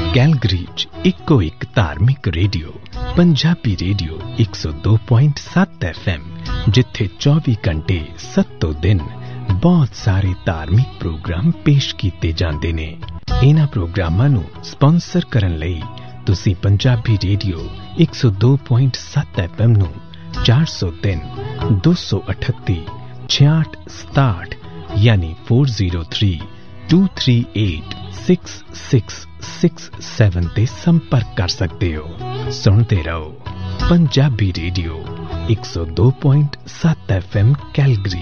Calgary 'ਚ ਇੱਕੋ ਇੱਕ ਧਾਰਮਿਕ ਰੇਡੀਓ ਪੰਜਾਬੀ ਰੇਡੀਓ 102.7 FM, ਜਿੱਥੇ 24 ਘੰਟੇ 7 ਦਿਨ ਬਹੁਤ ਸਾਰੇ ਧਾਰਮਿਕ ਪ੍ਰੋਗਰਾਮ ਪੇਸ਼ ਕੀਤੇ ਜਾਂਦੇ ਨੇ। ਇਹਨਾਂ ਪ੍ਰੋਗਰਾਮਾਂ ਨੂੰ ਸਪਾਂਸਰ ਕਰਨ ਲਈ ਤੁਸੀਂ ਪੰਜਾਬੀ ਰੇਡੀਓ 102.7 FM ਨੂੰ 403 238 6667 ਯਾਨੀ 4032386667 ਤੇ ਸੰਪਰਕ ਕਰ ਸਕਦੇ ਹੋ। ਸੁਣਦੇ ਰਹੋ ਪੰਜਾਬੀ ਰੇਡੀਓ 102.7 FM ਕੈਲਗਰੀ।